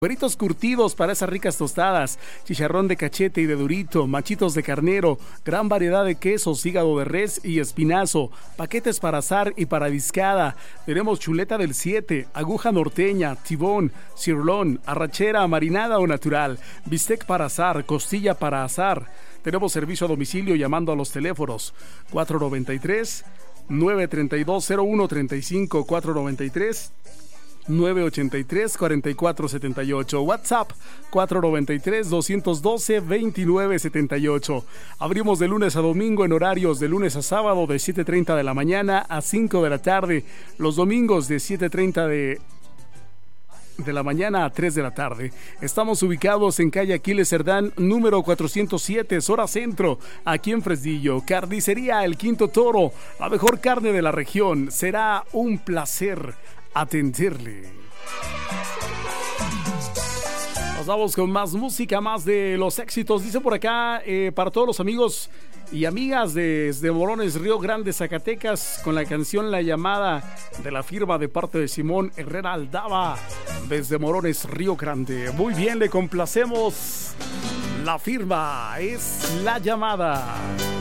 Cueritos curtidos para esas ricas tostadas, chicharrón de cachete y de durito, machitos de carnero, gran variedad de quesos, hígado de res y espinazo, paquetes para asar y para discada. Tenemos chuleta del 7, aguja norteña, tibón, cirlón, arrachera, marinada o natural, bistec para asar, costilla para asar. Tenemos servicio a domicilio llamando a los teléfonos 493 932 0135 493 983-4478. WhatsApp 493-212-2978. Abrimos de lunes a domingo en horarios de lunes a sábado de 7:30 de la mañana a 5 de la tarde. Los domingos de 7:30 de la mañana a 3 de la tarde. Estamos ubicados en calle Aquiles Cerdán, número 407, Zona Centro, aquí en Fresnillo. Carnicería El Quinto Toro, la mejor carne de la región. Será un placer atenderle. Nos vamos con más música, más de los éxitos. Dice por acá, para todos los amigos y amigas desde Morones, Río Grande, Zacatecas, con la canción La Llamada de La Firma de parte de Simón Herrera Aldaba, desde Morones, Río Grande. Muy bien, le complacemos. La Firma es La Llamada.